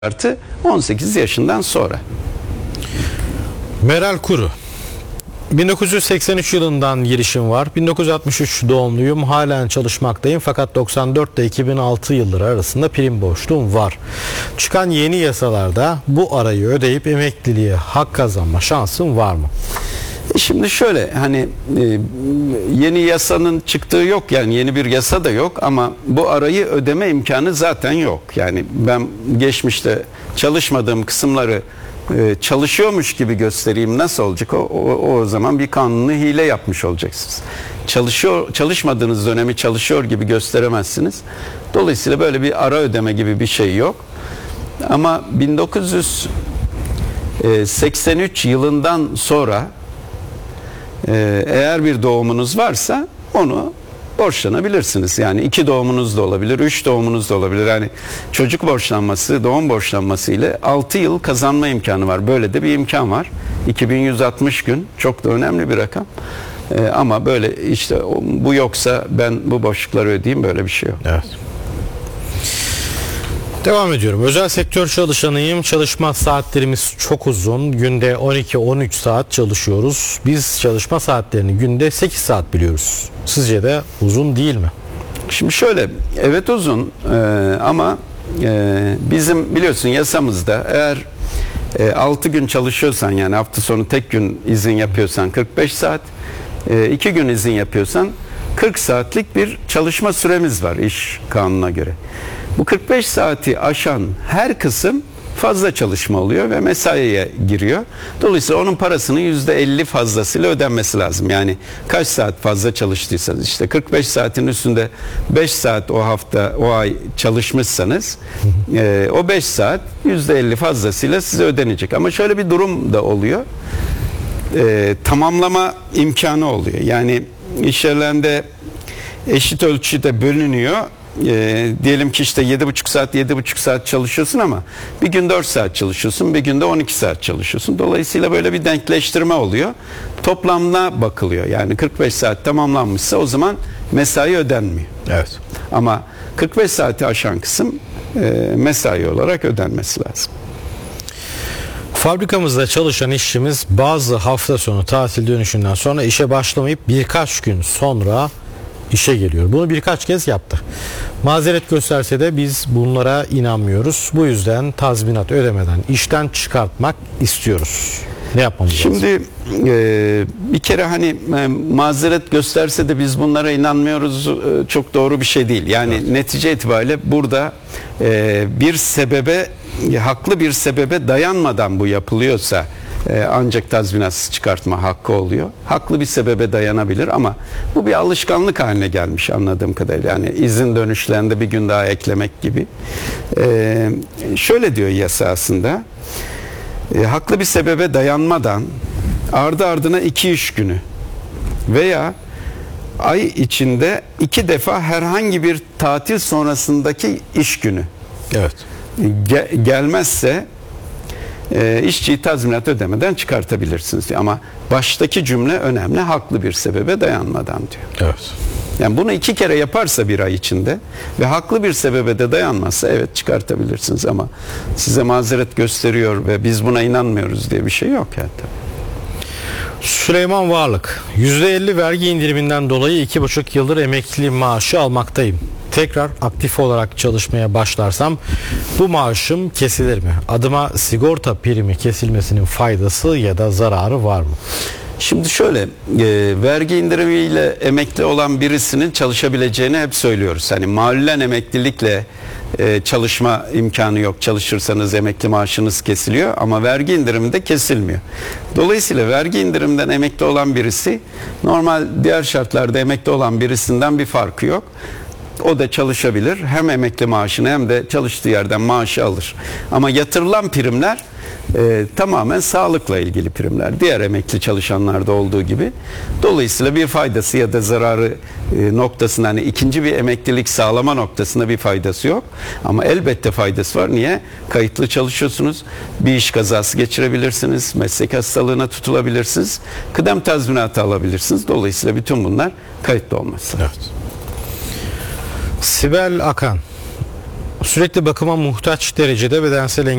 artı 18 yaşından sonra. Meral Kuru. 1983 yılından girişim var. 1963 doğumluyum. Halen çalışmaktayım fakat 94 ile 2006 yılları arasında prim borçluğum var. Çıkan yeni yasalarda bu arayı ödeyip emekliliğe hak kazanma şansım var mı? Şimdi şöyle yeni yasanın çıktığı yok, yani yeni bir yasa da yok ama bu arayı ödeme imkanı zaten yok. Yani ben geçmişte çalışmadığım kısımları çalışıyormuş gibi göstereyim, nasıl olacak? O zaman bir kanuni hile yapmış olacaksınız. Çalışmadığınız dönemi çalışıyor gibi gösteremezsiniz. Dolayısıyla böyle bir ara ödeme gibi bir şey yok. Ama 1983 yılından sonra eğer bir doğumunuz varsa onu borçlanabilirsiniz. Yani 2 doğumunuz da olabilir, 3 doğumunuz da olabilir. Yani çocuk borçlanması, doğum borçlanması ile 6 yıl kazanma imkanı var. Böyle de bir imkan var. 2160 gün çok da önemli bir rakam. Ama böyle işte bu yoksa ben bu boşlukları ödeyeyim, böyle bir şey yok. Evet. Devam ediyorum. Özel sektör çalışanıyım. Çalışma saatlerimiz çok uzun. Günde 12-13 saat çalışıyoruz. Biz çalışma saatlerini günde 8 saat biliyoruz. Sizce de uzun değil mi? Şimdi şöyle, evet uzun ama bizim biliyorsun yasamızda eğer 6 gün çalışıyorsan, yani hafta sonu tek gün izin yapıyorsan 45 saat, 2 gün izin yapıyorsan 40 saatlik bir çalışma süremiz var iş kanununa göre. Bu 45 saati aşan her kısım fazla çalışma oluyor ve mesaiye giriyor. Dolayısıyla onun parasının %50 fazlasıyla ödenmesi lazım. Yani kaç saat fazla çalıştıysanız, işte 45 saatin üstünde 5 saat o hafta, o ay çalışmışsanız o 5 saat %50 fazlasıyla size ödenecek. Ama şöyle bir durum da oluyor. Tamamlama imkanı oluyor. Yani iş yerlerinde eşit ölçüde bölünüyor. Diyelim ki işte 7,5 saat çalışıyorsun ama bir gün 4 saat çalışıyorsun, bir günde 12 saat çalışıyorsun. Dolayısıyla böyle bir denkleştirme oluyor. Toplamına bakılıyor. Yani 45 saat tamamlanmışsa o zaman mesai ödenmiyor. Evet. Ama 45 saati aşan kısım mesai olarak ödenmesi lazım. Fabrikamızda çalışan işçimiz bazı hafta sonu tatil dönüşünden sonra işe başlamayıp birkaç gün sonra işe geliyor. Bunu birkaç kez yaptı. Mazeret gösterse de biz bunlara inanmıyoruz. Bu yüzden tazminat ödemeden işten çıkartmak istiyoruz. Ne yapmamız lazım? Şimdi bir kere mazeret gösterse de biz bunlara inanmıyoruz, çok doğru bir şey değil. Yani evet. Netice itibariyle burada bir sebebe, haklı bir sebebe dayanmadan bu yapılıyorsa ancak tazminatsız çıkartma hakkı oluyor. Haklı bir sebebe dayanabilir ama bu bir alışkanlık haline gelmiş anladığım kadarıyla. Yani izin dönüşlerinde bir gün daha eklemek gibi. Şöyle diyor yasa aslında. Haklı bir sebebe dayanmadan ardı ardına 2 iş günü veya ay içinde 2 defa herhangi bir tatil sonrasındaki iş günü evet. Gelmezse işçiyi tazminat ödemeden çıkartabilirsiniz diyor. Ama baştaki cümle önemli, haklı bir sebebe dayanmadan diyor. Evet. Yani bunu 2 kere yaparsa bir ay içinde ve haklı bir sebebe de dayanmazsa evet çıkartabilirsiniz ama size mazeret gösteriyor ve biz buna inanmıyoruz diye bir şey yok yani. Süleyman Varlık. %50 vergi indiriminden dolayı 2,5 yıldır emekli maaşı almaktayım. Tekrar aktif olarak çalışmaya başlarsam bu maaşım kesilir mi? Adıma sigorta primi kesilmesinin faydası ya da zararı var mı? Şimdi şöyle, vergi indirimiyle emekli olan birisinin çalışabileceğini hep söylüyoruz. Hani malulen emeklilikle çalışma imkanı yok. Çalışırsanız emekli maaşınız kesiliyor ama vergi indiriminde kesilmiyor. Dolayısıyla vergi indiriminden emekli olan birisi normal diğer şartlarda emekli olan birisinden bir farkı yok. O da çalışabilir. Hem emekli maaşını hem de çalıştığı yerden maaşı alır. Ama yatırılan primler tamamen sağlıkla ilgili primler. Diğer emekli çalışanlarda olduğu gibi. Dolayısıyla bir faydası ya da zararı noktasında, hani ikinci bir emeklilik sağlama noktasında bir faydası yok. Ama elbette faydası var. Niye? Kayıtlı çalışıyorsunuz. Bir iş kazası geçirebilirsiniz. Meslek hastalığına tutulabilirsiniz. Kıdem tazminatı alabilirsiniz. Dolayısıyla bütün bunlar kayıtlı olması lazım. Evet. Sibel Akan. sürekli bakıma muhtaç derecede bedensel